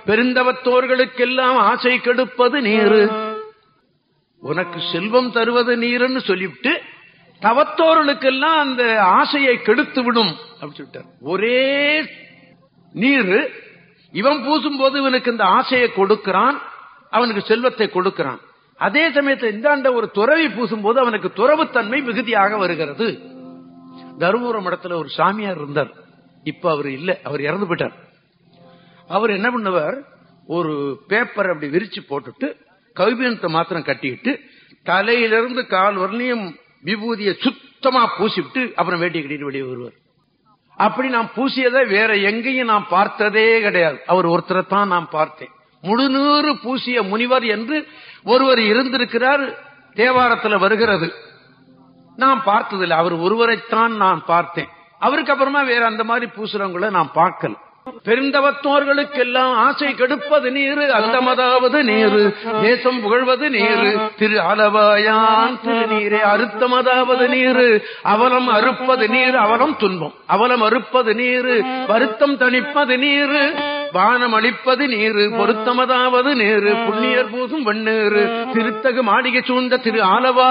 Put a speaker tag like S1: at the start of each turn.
S1: பெருந்தவத்தோர்களுக்கெல்லாம் ஆசை கெடுப்பது நீரு. உனக்கு செல்வம் தருவது நீருன்னு சொல்லிவிட்டு தவத்தோர்களுக்கெல்லாம் அந்த ஆசையை கெடுத்து விடும் அப்படின்னு சொல்லிட்டார். ஒரே நீரு இவன் பூசும் போது இவனுக்கு இந்த ஆசையை கொடுக்கிறான், அவனுக்கு செல்வத்தை கொடுக்கிறான். அதே சமயத்தில் இந்தாண்ட ஒரு துறவி பூசும் போது அவனுக்கு துறவுத்தன்மை மிகுதியாக வருகிறது. தருமபுரம் இடத்துல ஒரு சாமியார் இருந்தார். இப்ப அவர் இல்ல, அவர் இறந்து போயிட்டார். அவர் என்ன பண்ணவர், ஒரு பேப்பர் அப்படி விரிச்சு போட்டுட்டு கவிபீனத்தை மாத்திரம் கட்டிக்கிட்டு தலையிலிருந்து கால் வரலையும் விபூதியை சுத்தமா பூசிவிட்டு அப்புறம் வேட்டி கட்டிட்டு வெளியே வருவார். அப்படி நான் பூசியதை வேற எங்கேயும் நான் பார்த்ததே கிடையாது. அவர் ஒருத்தரை தான் நான் பார்த்தேன். முழுநூறு பூசிய முனிவர் என்று ஒருவர் இருந்திருக்கிறார், தேவாரத்தில் வருகிறது. நான் பார்த்ததில்லை, அவர் ஒருவரைத்தான் நான் பார்த்தேன். அவருக்கு அப்புறமா வேற அந்த மாதிரி பூசுறவங்களை நான் பார்க்கல. பெருந்தவத்தோர்களுக்கெல்லாம் ஆசை கெடுப்பது நீரு, அந்தமதாவது நீரு, தேசம் புகழ்வது நீரு, திரு அளவாயான் திருநீரே அறுத்தமதாவது நீரு, அவலம் அறுப்பது நீர், அவலம் துன்பம், அவலம் அறுப்பது நீரு, வருத்தம் தணிப்பது நீரு, வானம் அளிப்பது நீரு, பொருத்தமதாவது நீரு, புண்ணியர் பூசும் வெண்ணீரு, திருத்தகு மாளிகை சூழ்ந்த திரு ஆலவா